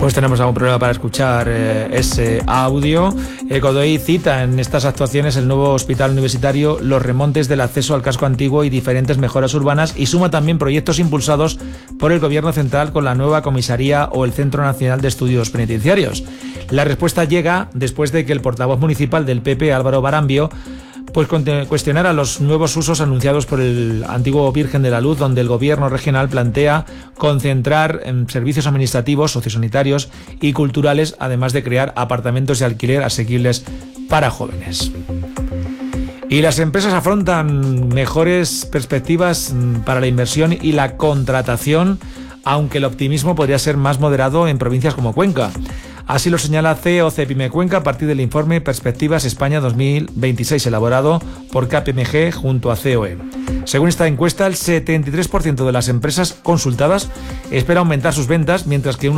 Pues tenemos algún problema para escuchar ese audio. Godoy cita en estas actuaciones el nuevo hospital universitario, los remontes del acceso al casco antiguo y diferentes mejoras urbanas, y suma también proyectos impulsados por el Gobierno central con la nueva comisaría o el Centro Nacional de Estudios Penitenciarios. La respuesta llega después de que el portavoz municipal del PP, Álvaro Barambio, pues cuestionara los nuevos usos anunciados por el antiguo Virgen de la Luz, donde el gobierno regional plantea concentrar en servicios administrativos, sociosanitarios y culturales, además de crear apartamentos de alquiler asequibles para jóvenes. Y las empresas afrontan mejores perspectivas para la inversión y la contratación, aunque el optimismo podría ser más moderado en provincias como Cuenca. Así lo señala CEO Cepime Cuenca a partir del informe Perspectivas España 2026, elaborado por KPMG junto a COE. Según esta encuesta, el 73% de las empresas consultadas espera aumentar sus ventas, mientras que un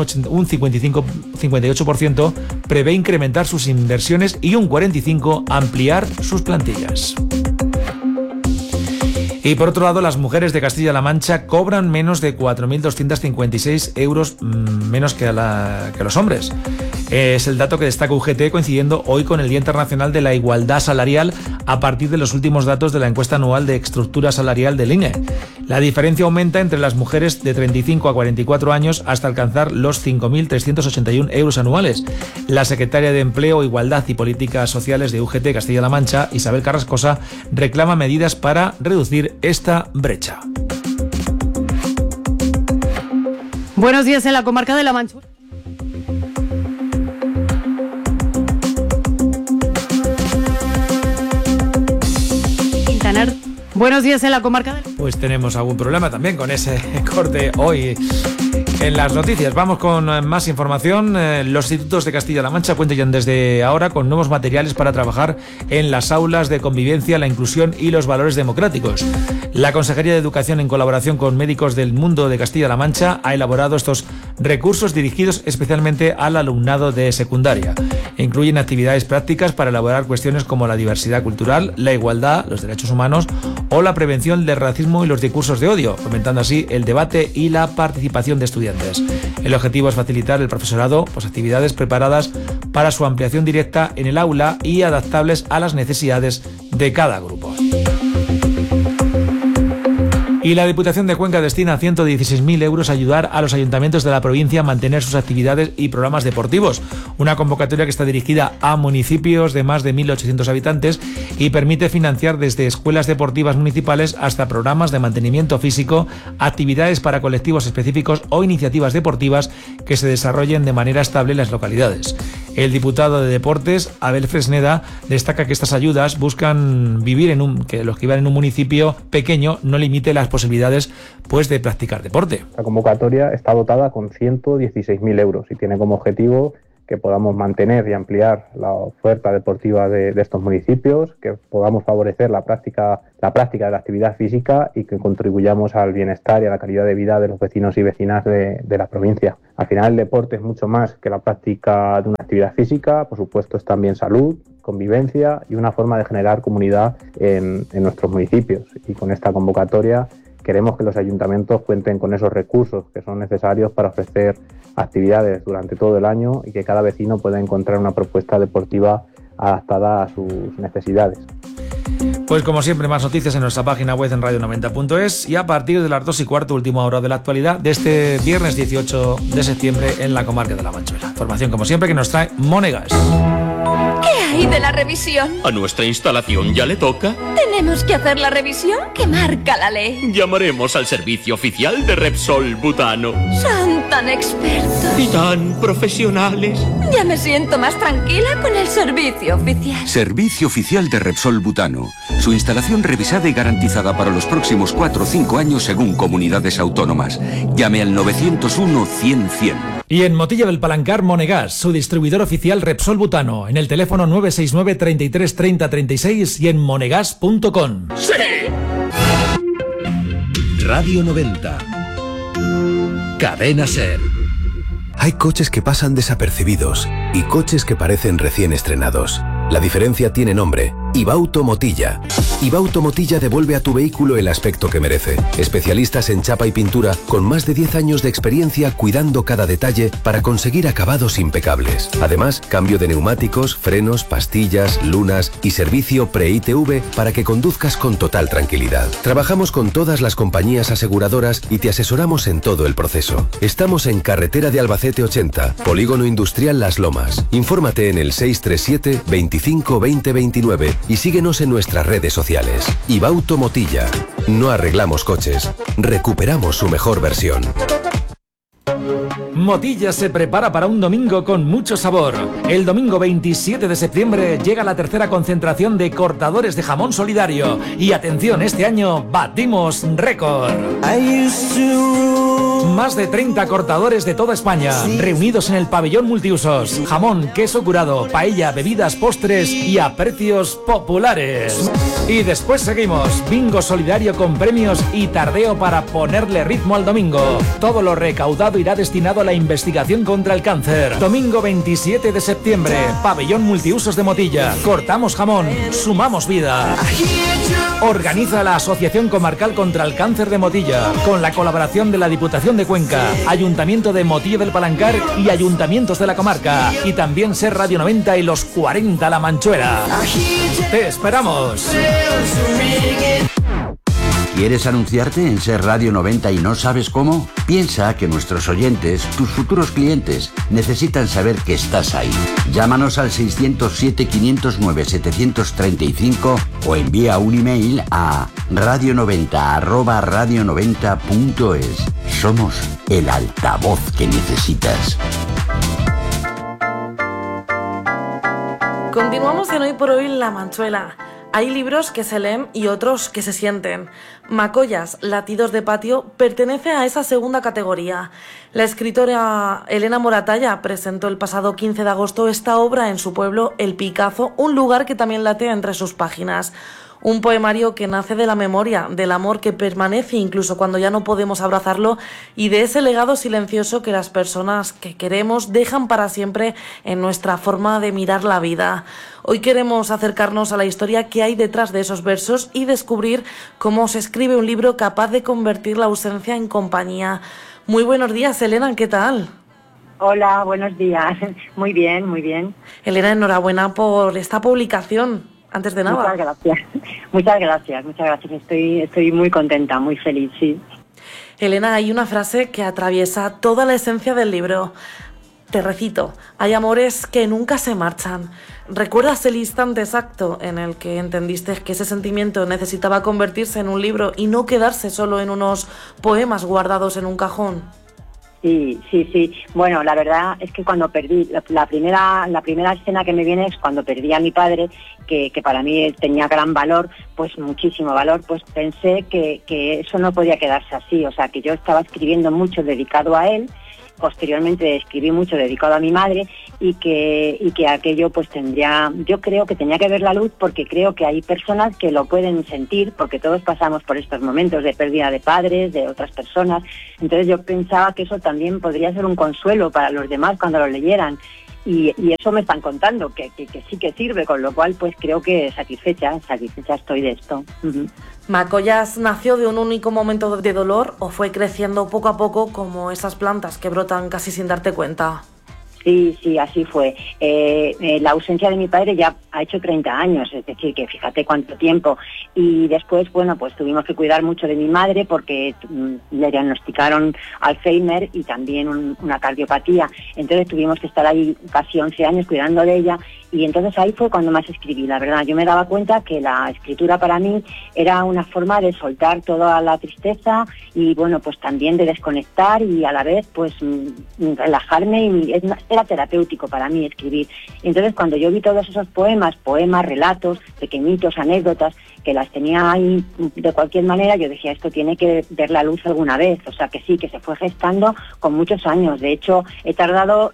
58% prevé incrementar sus inversiones y un 45% ampliar sus plantillas. Y por otro lado, las mujeres de Castilla-La Mancha cobran menos de 4.256 euros menos que los hombres. Es el dato que destaca UGT, coincidiendo hoy con el Día Internacional de la Igualdad Salarial a partir de los últimos datos de la encuesta anual de estructura salarial del INE. La diferencia aumenta entre las mujeres de 35 a 44 años hasta alcanzar los 5.381 euros anuales. La secretaria de Empleo, Igualdad y Políticas Sociales de UGT Castilla-La Mancha, Isabel Carrascosa, reclama medidas para reducir esta brecha. Buenos días en la comarca de La Mancha. Buenos días en la comarca de... Pues tenemos algún problema también con ese corte hoy en las noticias. Vamos con más información. Los institutos de Castilla-La Mancha cuentan desde ahora con nuevos materiales para trabajar en las aulas de convivencia, la inclusión y los valores democráticos. La Consejería de Educación, en colaboración con médicos del mundo de Castilla-La Mancha, ha elaborado estos recursos dirigidos especialmente al alumnado de secundaria. Incluyen actividades prácticas para elaborar cuestiones como la diversidad cultural, la igualdad, los derechos humanos o la prevención del racismo y los discursos de odio, fomentando así el debate y la participación de estudiantes. El objetivo es facilitar el profesorado actividades preparadas para su ampliación directa en el aula y adaptables a las necesidades de cada grupo. Y la Diputación de Cuenca destina 116.000 euros a ayudar a los ayuntamientos de la provincia a mantener sus actividades y programas deportivos. Una convocatoria que está dirigida a municipios de más de 1.800 habitantes y permite financiar desde escuelas deportivas municipales hasta programas de mantenimiento físico, actividades para colectivos específicos o iniciativas deportivas que se desarrollen de manera estable en las localidades. El diputado de Deportes, Abel Fresneda, destaca que estas ayudas buscan que los que vivan en un municipio pequeño no limite las posibilidades de practicar deporte. La convocatoria está dotada con 116.000 euros y tiene como objetivo que podamos mantener y ampliar la oferta deportiva de estos municipios, que podamos favorecer la práctica de la actividad física y que contribuyamos al bienestar y a la calidad de vida de los vecinos y vecinas de la provincia. Al final el deporte es mucho más que la práctica de una actividad física, por supuesto es también salud, convivencia y una forma de generar comunidad en nuestros municipios. Y con esta convocatoria queremos que los ayuntamientos cuenten con esos recursos que son necesarios para ofrecer actividades durante todo el año y que cada vecino pueda encontrar una propuesta deportiva adaptada a sus necesidades. Pues como siempre, más noticias en nuestra página web en radio90.es y a partir de las 2:15, última hora de la actualidad de este viernes 18 de septiembre en la comarca de La Manchuela. Información como siempre que nos trae Monegas. ¿Qué hay de la revisión? ¿A nuestra instalación ya le toca? ¿Tenemos que hacer la revisión que marca la ley? Llamaremos al servicio oficial de Repsol Butano. Son tan expertos y tan profesionales. Ya me siento más tranquila con el servicio oficial. Servicio oficial de Repsol Butano. Su instalación revisada y garantizada para los próximos 4 o 5 años según comunidades autónomas. Llame al 901-100-100. Y en Motilla del Palancar, Monegas, su distribuidor oficial Repsol Butano, en el teléfono 969 33 30 36 y en monegas.com. ¡Sí! Radio 90. Cadena SER. Hay coches que pasan desapercibidos y coches que parecen recién estrenados. La diferencia tiene nombre: Ibauto Motilla. Ibauto Motilla devuelve a tu vehículo el aspecto que merece. Especialistas en chapa y pintura con más de 10 años de experiencia cuidando cada detalle para conseguir acabados impecables. Además, cambio de neumáticos, frenos, pastillas, lunas y servicio pre-ITV para que conduzcas con total tranquilidad. Trabajamos con todas las compañías aseguradoras y te asesoramos en todo el proceso. Estamos en Carretera de Albacete 80, Polígono Industrial Las Lomas. Infórmate en el 637 25 20 29 y síguenos en nuestras redes sociales. Ibauto Motilla. No arreglamos coches, recuperamos su mejor versión. Motilla se prepara para un domingo con mucho sabor. El domingo 27 de septiembre llega la tercera concentración de cortadores de jamón solidario. Y atención, este año batimos récord. Más de 30 cortadores de toda España, reunidos en el pabellón multiusos. Jamón, queso curado, paella, bebidas, postres y a precios populares. Y después seguimos, bingo solidario con premios y tardeo para ponerle ritmo al domingo. Todo lo recaudado irá destinado a la investigación contra el cáncer. Domingo 27 de septiembre, pabellón multiusos de Motilla. Cortamos jamón, sumamos vida. Organiza la Asociación Comarcal contra el Cáncer de Motilla, con la colaboración de la Diputación de Cuenca, Ayuntamiento de Motilla del Palancar y ayuntamientos de la comarca. Y también Ser Radio 90 y los 40 La Manchuela. ¡Te esperamos! ¿Quieres anunciarte en Ser Radio 90 y no sabes cómo? Piensa que nuestros oyentes, tus futuros clientes, necesitan saber que estás ahí. Llámanos al 607-509-735 o envía un email a radio90@radio90.es. Somos el altavoz que necesitas. Continuamos en Hoy por Hoy La Manchuela. Hay libros que se leen y otros que se sienten. Macoyas, Latidos de Patio, pertenece a esa segunda categoría. La escritora Elena Moratalla presentó el pasado 15 de agosto esta obra en su pueblo, El Picazo, un lugar que también late entre sus páginas. Un poemario que nace de la memoria, del amor que permanece incluso cuando ya no podemos abrazarlo y de ese legado silencioso que las personas que queremos dejan para siempre en nuestra forma de mirar la vida. Hoy queremos acercarnos a la historia que hay detrás de esos versos y descubrir cómo se escribe un libro capaz de convertir la ausencia en compañía. Muy buenos días, Elena, ¿qué tal? Hola, buenos días. Muy bien, muy bien. Elena, enhorabuena por esta publicación. Antes de nada. Muchas gracias. Muchas gracias. Estoy muy contenta, muy feliz, sí. Elena, hay una frase que atraviesa toda la esencia del libro. Te recito: hay amores que nunca se marchan. ¿Recuerdas el instante exacto en el que entendiste que ese sentimiento necesitaba convertirse en un libro y no quedarse solo en unos poemas guardados en un cajón? Sí. Bueno, la verdad es que cuando perdí, la primera escena que me viene es cuando perdí a mi padre, que para mí tenía gran valor, pues muchísimo valor, pues pensé que eso no podía quedarse así, o sea, que yo estaba escribiendo mucho dedicado a él. Posteriormente escribí mucho dedicado a mi madre y que aquello pues yo creo que tenía que ver la luz, porque creo que hay personas que lo pueden sentir, porque todos pasamos por estos momentos de pérdida de padres, de otras personas. Entonces yo pensaba que eso también podría ser un consuelo para los demás cuando lo leyeran. Y eso me están contando, que sí que sirve, con lo cual pues creo que satisfecha estoy de esto. Uh-huh. ¿Macoyas nació de un único momento de dolor o fue creciendo poco a poco como esas plantas que brotan casi sin darte cuenta? Sí, así fue. La ausencia de mi padre ya ha hecho 30 años, es decir, que fíjate cuánto tiempo. Y después, bueno, pues tuvimos que cuidar mucho de mi madre porque le diagnosticaron Alzheimer y también una cardiopatía. Entonces tuvimos que estar ahí casi 11 años cuidando de ella. Y entonces ahí fue cuando más escribí, la verdad. Yo me daba cuenta que la escritura para mí era una forma de soltar toda la tristeza y, bueno, pues también de desconectar y a la vez, pues, relajarme. Y era terapéutico para mí escribir. Y entonces cuando yo vi todos esos poemas, relatos, pequeñitos, anécdotas, que las tenía ahí de cualquier manera, yo decía, esto tiene que ver la luz alguna vez. O sea, que sí, que se fue gestando con muchos años. De hecho, he tardado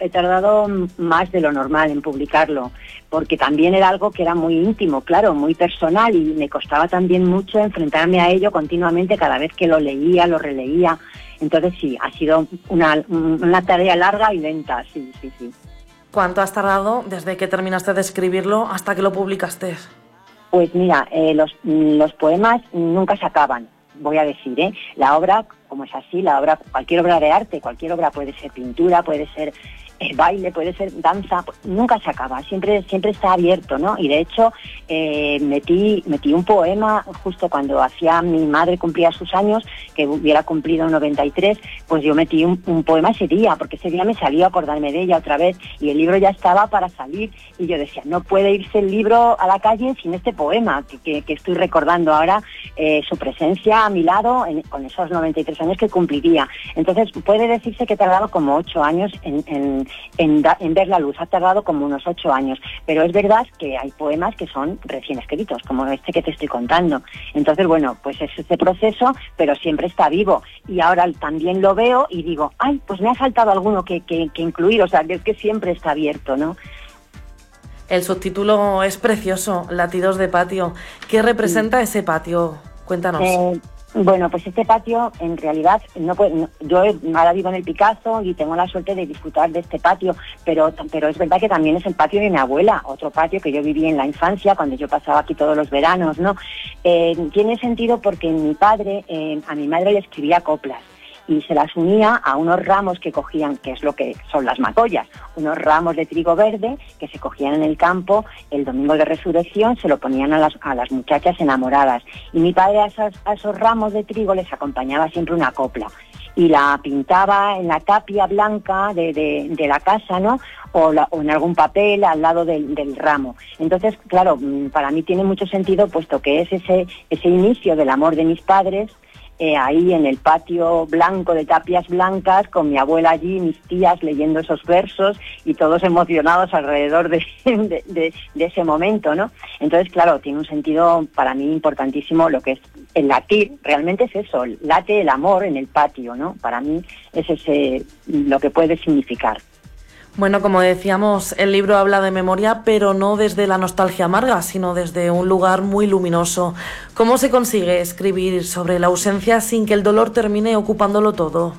más de lo normal en publicarlo, porque también era algo que era muy íntimo, claro, muy personal, y me costaba también mucho enfrentarme a ello continuamente cada vez que lo leía, lo releía. Entonces sí, ha sido una tarea larga y lenta, sí. ¿Cuánto has tardado desde que terminaste de escribirlo hasta que lo publicaste? Pues mira, los poemas nunca se acaban, voy a decir, ¿eh? La obra, como es así, cualquier obra de arte, cualquier obra puede ser pintura, puede ser baile, puede ser danza, nunca se acaba, siempre está abierto, ¿no? Y de hecho metí un poema justo cuando mi madre cumplía sus años, que hubiera cumplido 93, pues yo metí un poema ese día, porque ese día me salió a acordarme de ella otra vez y el libro ya estaba para salir y yo decía, no puede irse el libro a la calle sin este poema que estoy recordando ahora, su presencia a mi lado con esos 93 años que cumpliría. Entonces puede decirse que he tardado como 8 años en ver la luz, ha tardado como unos 8 años, pero es verdad que hay poemas que son recién escritos, como este que te estoy contando. Entonces, bueno, pues es este proceso, pero siempre está vivo. Y ahora también lo veo y digo, ay, pues me ha faltado alguno que incluir, o sea, que es que siempre está abierto, ¿no? El subtítulo es precioso, Latidos de patio. ¿Qué representa ese patio? Cuéntanos. Bueno, pues este patio, en realidad, yo ahora vivo en el Picazo y tengo la suerte de disfrutar de este patio, pero es verdad que también es el patio de mi abuela, otro patio que yo viví en la infancia, cuando yo pasaba aquí todos los veranos, ¿no? Tiene sentido porque mi padre, a mi madre le escribía coplas, y se las unía a unos ramos que cogían, que es lo que son las macollas, unos ramos de trigo verde que se cogían en el campo el domingo de resurrección, se lo ponían a las muchachas enamoradas. Y mi padre a esos ramos de trigo les acompañaba siempre una copla. Y la pintaba en la tapia blanca de la casa, ¿no? O en algún papel al lado del ramo. Entonces, claro, para mí tiene mucho sentido, puesto que es ese inicio del amor de mis padres, ahí en el patio blanco de tapias blancas, con mi abuela allí, mis tías leyendo esos versos y todos emocionados alrededor de ese momento, ¿no? Entonces, claro, tiene un sentido para mí importantísimo lo que es el latir, realmente es eso, late el amor en el patio, ¿no? Para mí es ese lo que puede significar. Bueno, como decíamos, el libro habla de memoria, pero no desde la nostalgia amarga, sino desde un lugar muy luminoso. ¿Cómo se consigue escribir sobre la ausencia sin que el dolor termine ocupándolo todo?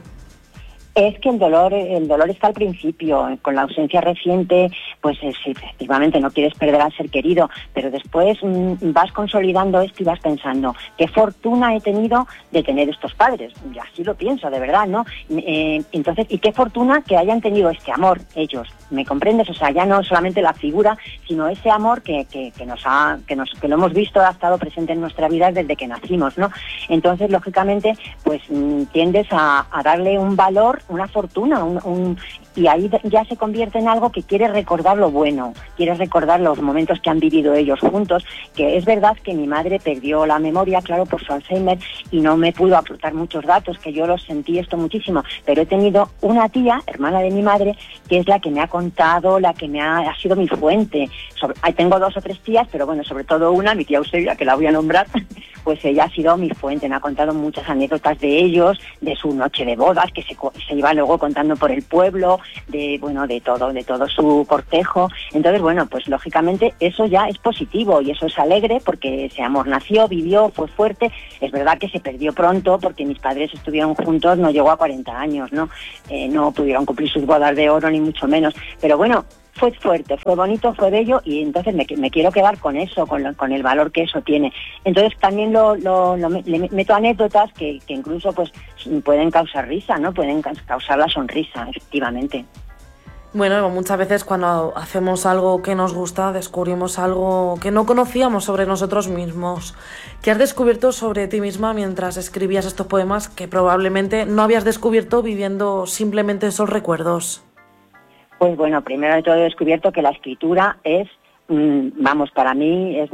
Es que el dolor está al principio, con la ausencia reciente, pues efectivamente no quieres perder al ser querido, pero después vas consolidando esto y vas pensando, qué fortuna he tenido de tener estos padres, y así lo pienso, de verdad, ¿no? Entonces, y qué fortuna que hayan tenido este amor ellos, ¿me comprendes? O sea, ya no solamente la figura, sino ese amor que lo hemos visto, ha estado presente en nuestra vida desde que nacimos, ¿no? Entonces, lógicamente, pues tiendes a darle un valor, una fortuna, y ahí ya se convierte en algo que quiere recordar lo bueno, quiere recordar los momentos que han vivido ellos juntos, que es verdad que mi madre perdió la memoria, claro, por su Alzheimer, y no me pudo aportar muchos datos, que yo los sentí esto muchísimo, pero he tenido una tía, hermana de mi madre, que es la que me ha contado, la que ha sido mi fuente. Ahí tengo 2 o 3 tías, pero bueno, sobre todo una, mi tía Eusebia, que la voy a nombrar, pues ella ha sido mi fuente, me ha contado muchas anécdotas de ellos, de su noche de bodas, que se iba luego contando por el pueblo, de todo su cortejo. Entonces, bueno, pues lógicamente eso ya es positivo y eso es alegre porque ese amor nació, vivió, fue fuerte. Es verdad que se perdió pronto porque mis padres estuvieron juntos, no llegó a 40 años, ¿no? No pudieron cumplir sus bodas de oro ni mucho menos, pero bueno, fue fuerte, fue bonito, fue bello, y entonces me quiero quedar con eso, con el valor que eso tiene. Entonces también le meto anécdotas que incluso pues pueden causar risa, ¿no? Pueden causar la sonrisa, efectivamente. Bueno, muchas veces cuando hacemos algo que nos gusta, descubrimos algo que no conocíamos sobre nosotros mismos. ¿Qué has descubierto sobre ti misma mientras escribías estos poemas que probablemente no habías descubierto viviendo simplemente esos recuerdos? Pues bueno, primero de todo he descubierto que la escritura es, para mí es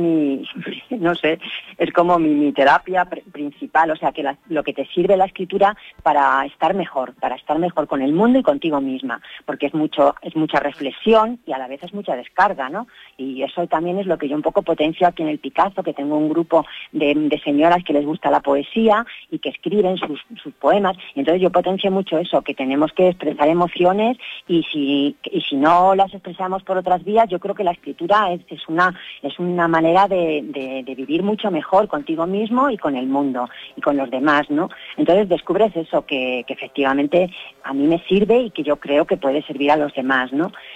no sé, es como mi terapia principal, o sea que lo que te sirve la escritura para estar mejor con el mundo y contigo misma, porque es mucha reflexión y a la vez es mucha descarga, ¿no? Y eso también es lo que yo un poco potencio aquí en el Picazo, que tengo un grupo de señoras que les gusta la poesía y que escriben sus poemas, y entonces yo potencio mucho eso, que tenemos que expresar emociones y si no las expresamos por otras vías, yo creo que la escritura es una manera de vivir mucho mejor contigo mismo y con el mundo y con los demás, ¿no? Entonces descubres eso, que efectivamente a mí me sirve y que yo creo que puede servir a los demás, ¿no?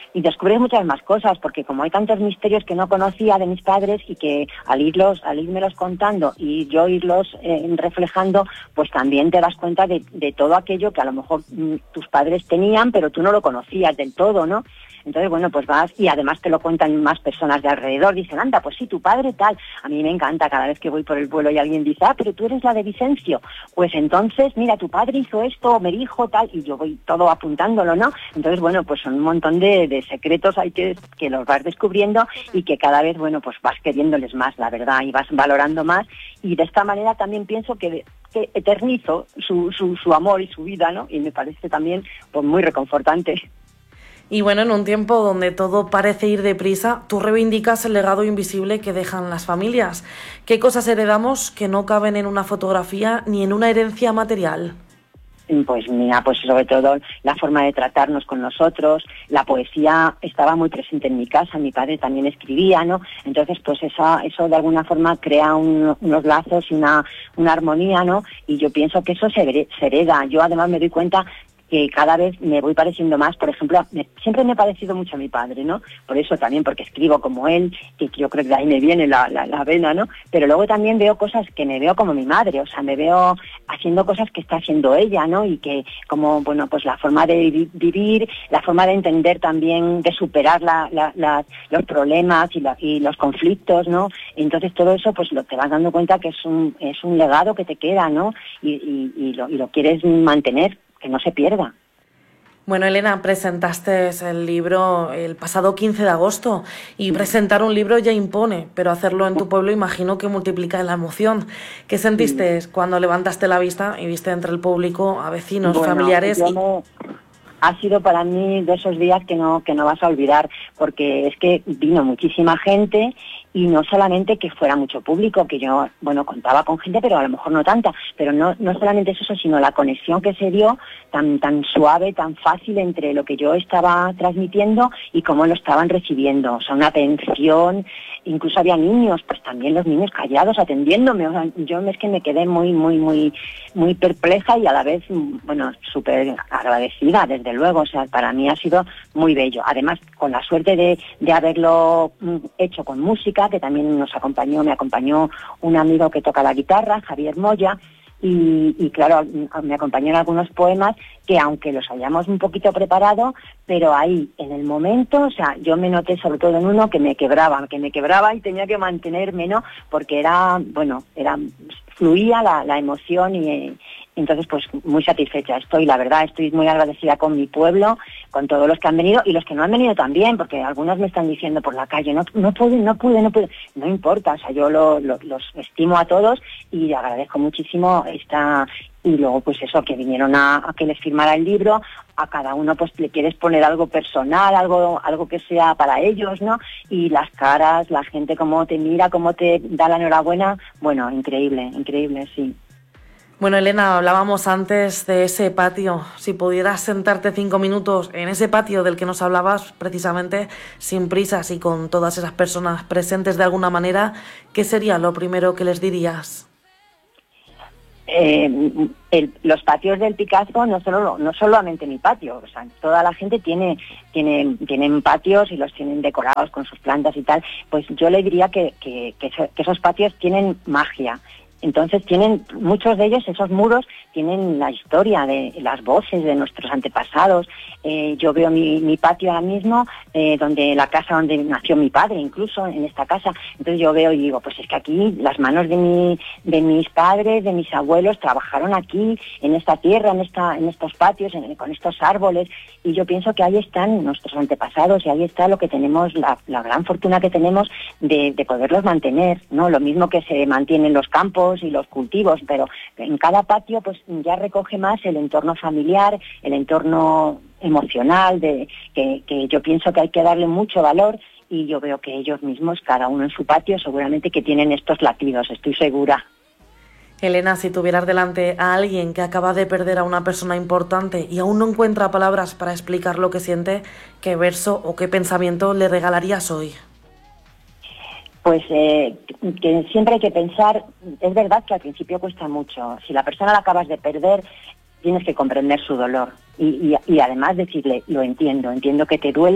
y descubres muchas más cosas, porque como hay tantos misterios que no conocía de mis padres y que al irmelos contando y yo irlos reflejando, pues también te das cuenta de todo aquello que a lo mejor tus padres tenían, pero tú no lo conocías del todo, ¿no? Entonces, bueno, pues vas y además te lo cuentan más personas de alrededor. Dicen, anda, pues sí, tu padre tal. A mí me encanta cada vez que voy por el pueblo y alguien dice, pero tú eres la de Vicencio. Pues entonces, mira, tu padre hizo esto, me dijo tal, y yo voy todo apuntándolo, ¿no? Entonces, bueno, pues son un montón de secretos hay que los vas descubriendo y que cada vez, bueno, pues vas queriéndoles más, la verdad, y vas valorando más. Y de esta manera también pienso que eternizo su amor y su vida, ¿no? Y me parece también pues muy reconfortante. Y bueno, en un tiempo donde todo parece ir deprisa, tú reivindicas el legado invisible que dejan las familias. ¿Qué cosas heredamos que no caben en una fotografía ni en una herencia material? Pues mira, pues sobre todo la forma de tratarnos con nosotros, la poesía estaba muy presente en mi casa, mi padre también escribía, ¿no? Entonces, pues eso de alguna forma crea unos lazos y una armonía, ¿no? Y yo pienso que eso se hereda. Yo además me doy cuenta que cada vez me voy pareciendo más, por ejemplo, siempre me he parecido mucho a mi padre, ¿no? Por eso también, porque escribo como él, que yo creo que de ahí me viene la vena, ¿no? Pero luego también veo cosas que me veo como mi madre, o sea, me veo haciendo cosas que está haciendo ella, ¿no? Y que como, bueno, pues la forma de vivir, la forma de entender también, de superar los problemas y los conflictos, ¿no? Entonces todo eso, pues te vas dando cuenta que es un legado que te queda, ¿no? Y lo quieres mantener, que no se pierda. Bueno, Elena, presentaste el libro el pasado 15 de agosto y presentar un libro ya impone, pero hacerlo en tu pueblo imagino que multiplica la emoción. ¿Qué sentiste cuando levantaste la vista y viste entre el público a vecinos, familiares? Ha sido para mí de esos días que no vas a olvidar, porque es que vino muchísima gente y no solamente que fuera mucho público, que yo, bueno, contaba con gente, pero a lo mejor no tanta, pero no solamente eso, sino la conexión que se dio tan suave, tan fácil entre lo que yo estaba transmitiendo y cómo lo estaban recibiendo. O sea, una atención, incluso había niños, pues también los niños callados atendiéndome. O sea, yo es que me quedé muy perpleja y a la vez, bueno, súper agradecida, desde luego. O sea, para mí ha sido muy bello. Además, con la suerte de haberlo hecho con música, que también me acompañó un amigo que toca la guitarra, Javier Moya, y claro, me acompañó en algunos poemas que aunque los hayamos un poquito preparado, pero ahí, en el momento, o sea, yo me noté sobre todo en uno que me quebraba y tenía que mantenerme, ¿no? Porque fluía la emoción y entonces pues muy satisfecha estoy, la verdad, estoy muy agradecida con mi pueblo, con todos los que han venido y los que no han venido también, porque algunos me están diciendo por la calle, no pude, no importa, o sea, yo los estimo a todos y agradezco muchísimo y luego pues eso, que vinieron a que les firmara el libro, a cada uno pues le quieres poner algo personal, algo que sea para ellos, ¿no? Y las caras, la gente cómo te mira, cómo te da la enhorabuena, bueno, increíble, sí. Bueno, Elena, hablábamos antes de ese patio. Si pudieras sentarte 5 minutos en ese patio del que nos hablabas, precisamente sin prisas y con todas esas personas presentes de alguna manera, ¿qué sería lo primero que les dirías? Los patios del Picazo, no solamente mi patio, o sea, toda la gente tienen patios y los tienen decorados con sus plantas y tal, pues yo le diría que esos patios tienen magia. Entonces muchos de ellos, esos muros, tienen la historia de las voces de nuestros antepasados. Yo veo mi patio ahora mismo, donde la casa donde nació mi padre, incluso en esta casa. Entonces yo veo y digo, pues es que aquí las manos de mis padres, de mis abuelos, trabajaron aquí, en esta tierra, en estos patios, con estos árboles. Y yo pienso que ahí están nuestros antepasados y ahí está lo que tenemos, la gran fortuna que tenemos de poderlos mantener, ¿no? Lo mismo que se mantienen los campos y los cultivos, pero en cada patio pues ya recoge más el entorno familiar, el entorno emocional, que yo pienso que hay que darle mucho valor, y yo veo que ellos mismos, cada uno en su patio, seguramente que tienen estos latidos, estoy segura. Elena, si tuvieras delante a alguien que acaba de perder a una persona importante y aún no encuentra palabras para explicar lo que siente, ¿qué verso o qué pensamiento le regalarías hoy? Pues que siempre hay que pensar, es verdad que al principio cuesta mucho. Si la persona la acabas de perder, tienes que comprender su dolor y además decirle, lo entiendo que te duela,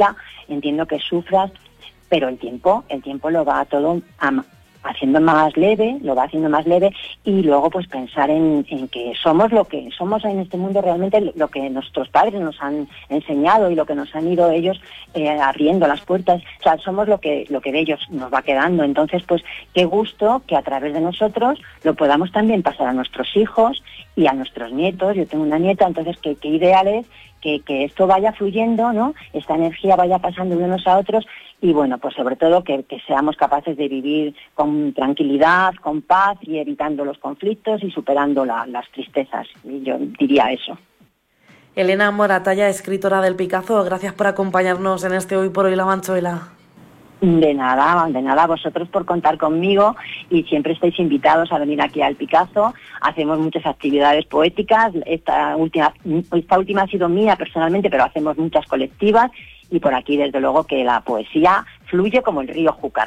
entiendo que sufras, pero el tiempo lo va todo haciendo más leve, lo va haciendo más leve, y luego pues pensar en que somos lo que somos en este mundo, realmente lo que nuestros padres nos han enseñado y lo que nos han ido ellos abriendo las puertas, o sea, somos lo que de ellos nos va quedando. Entonces pues qué gusto que a través de nosotros lo podamos también pasar a nuestros hijos y a nuestros nietos. Yo tengo una nieta, entonces qué ideal es que esto vaya fluyendo, ¿no? Esta energía vaya pasando de unos a otros. Y bueno, pues sobre todo que seamos capaces de vivir con tranquilidad, con paz y evitando los conflictos y superando las tristezas. Y yo diría eso. Elena Moratalla, escritora del Picazo, gracias por acompañarnos en este Hoy por Hoy La Manchuela. De nada a vosotros por contar conmigo, y siempre estáis invitados a venir aquí al Picazo. Hacemos muchas actividades poéticas, esta última ha sido mía personalmente, pero hacemos muchas colectivas, y por aquí desde luego que la poesía fluye como el río Júcar.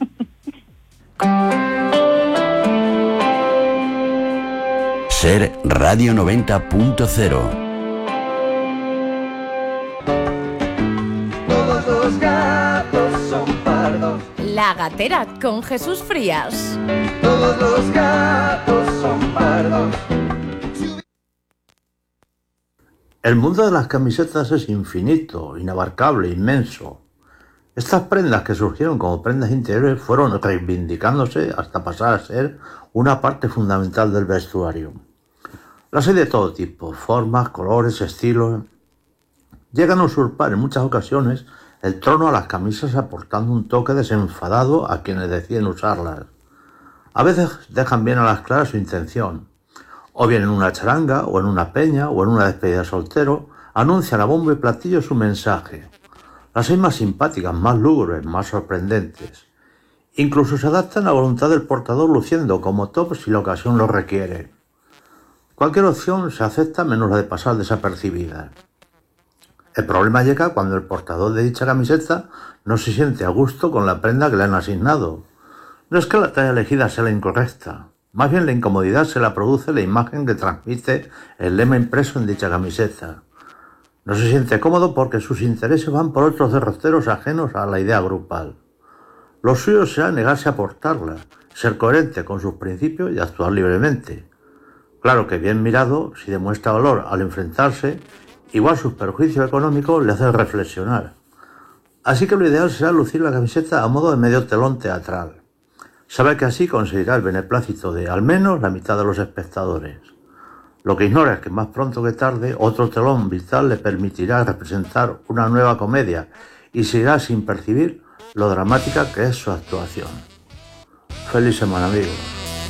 Ser Radio 90.0. Todos los gatos son pardos. La Gatera con Jesús Frías. Todos los gatos son pardos. El mundo de las camisetas es infinito, inabarcable, inmenso. Estas prendas que surgieron como prendas interiores fueron reivindicándose hasta pasar a ser una parte fundamental del vestuario. Las hay de todo tipo, formas, colores, estilos. Llegan a usurpar en muchas ocasiones el trono a las camisas, aportando un toque desenfadado a quienes deciden usarlas. A veces dejan bien a las claras su intención. O bien en una charanga, o en una peña, o en una despedida de soltero, anuncian a bombo y platillo su mensaje. Las hay más simpáticas, más lúgubres, más sorprendentes. Incluso se adaptan a la voluntad del portador, luciendo como top si la ocasión lo requiere. Cualquier opción se acepta menos la de pasar desapercibida. El problema llega cuando el portador de dicha camiseta no se siente a gusto con la prenda que le han asignado. No es que la talla elegida sea la incorrecta. Más bien la incomodidad se la produce la imagen que transmite el lema impreso en dicha camiseta. No se siente cómodo porque sus intereses van por otros derroteros ajenos a la idea grupal. Lo suyo será negarse a portarla, ser coherente con sus principios y actuar libremente. Claro que bien mirado, si demuestra valor al enfrentarse, igual sus perjuicios económicos le hacen reflexionar. Así que lo ideal será lucir la camiseta a modo de medio telón teatral. Sabe que así conseguirá el beneplácito de al menos la mitad de los espectadores. Lo que ignora es que más pronto que tarde otro telón vital le permitirá representar una nueva comedia y seguirá sin percibir lo dramática que es su actuación. Feliz semana, amigos.